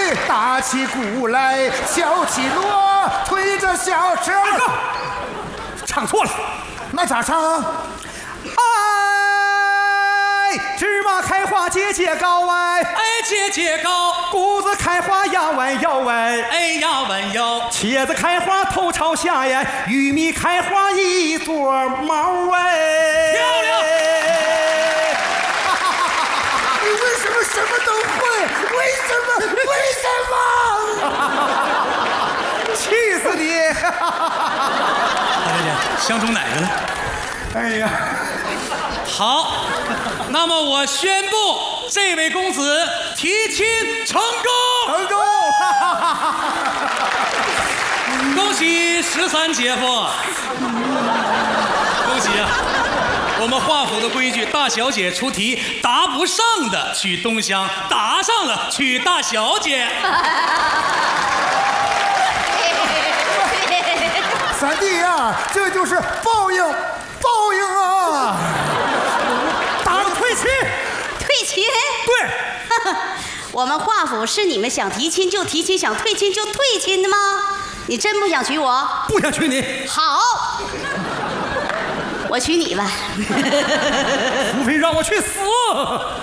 打起鼓来敲起锣，推着小车。 唱错了， 那咋唱啊？芝麻开花节节高哎， 节节高； 谷子开花呀弯腰哎， 呀弯腰； 茄子开花头朝下呀，玉米开花一撮毛哎。 漂亮！ 你为什么什么都会？为什么？气死你！ 大姐姐，相中哪个了？ 哎呀！ 好，那么我宣布，这位公子提亲成功！ 成功！ 恭喜13姐夫！恭喜啊！我们华府的规矩，大小姐出题，答不上的娶东乡，答上了娶大小姐。 三弟呀，这就是报应，报应啊！答个退亲， 退亲？ 对。 我们华府是你们想提亲就提亲，想退亲就退亲的吗？你真不想娶我？ 不想娶你。 好，我娶你吧。 除非让我去死。